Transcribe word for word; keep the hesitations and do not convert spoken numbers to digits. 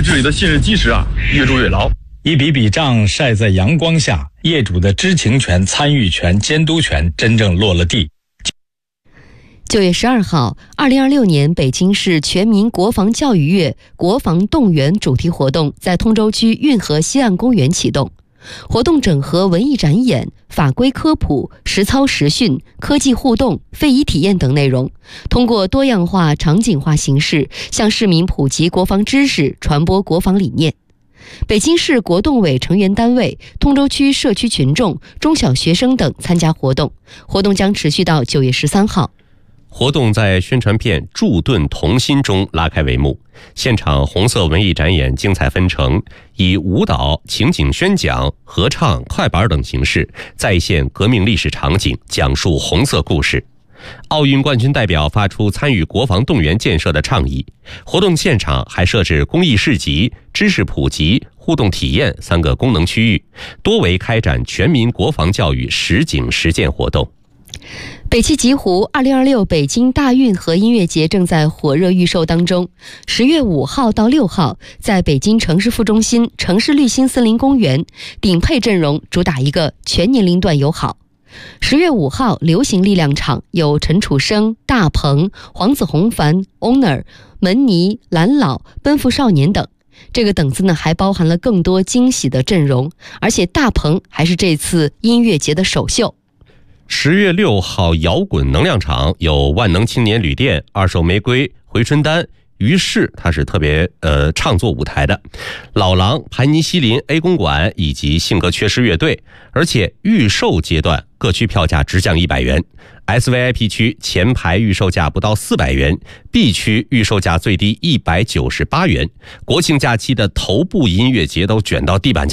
这里的信任基石啊，越筑越牢。 一笔笔账晒在阳光下，业主的知情权、参与权、监督权真正落了地。 九月十二号，二零二六年北京市全民国防教育月国防动员主题活动在通州区运河西岸公园启动。活动整合文艺展演、法规科普、实操实训、科技互动、非遗体验等内容，通过多样化、场景化形式向市民普及国防知识，传播国防理念。北京市国动委成员单位、通州区社区群众、中小学生等参加活动，活动将持续到九月十三号。 活动在宣传片驻盾同心中拉开帷幕，现场红色文艺展演精彩纷呈，以舞蹈、情景宣讲、合唱、快板等形式再现革命历史场景，讲述红色故事。奥运冠军代表发出参与国防动员建设的倡议。活动现场还设置公益市集、知识普及、互动体验三个功能区域，多为开展全民国防教育实景实践活动。 北汽极狐二零二六北京大运河音乐节正在火热预售当中，十月五号到六号，在北京城市副中心城市绿心森林公园，顶配阵容主打一个全年龄段友好。十月五号，流行力量场有陈楚生、大鹏、黄子弘凡、Owner、门尼、蓝老、奔赴少年等。这个等字呢，还包含了更多惊喜的阵容，而且大鹏还是这次音乐节的首秀。 十月六号，摇滚能量场有万能青年旅店、二手玫瑰、回春丹。于是它是特别呃唱作舞台的，老狼、盘尼西林 A 公馆以及性格缺失乐队，而且预售阶段各区票价直降一百元 ，S V I P 区前排预售价不到四百元 ，B 区预售价最低一百九十八元。国庆假期的头部音乐节都卷到地板价。